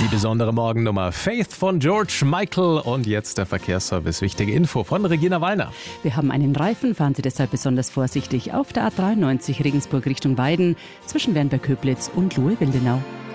besondere Morgennummer Faith von George Michael. Und jetzt der Verkehrsservice. Wichtige Info von Regina Wallner. Wir haben einen Reifen, fahren Sie deshalb besonders vorsichtig auf der A93 Regensburg Richtung Weiden zwischen Wernberg-Köblitz und Lohe-Wildenau.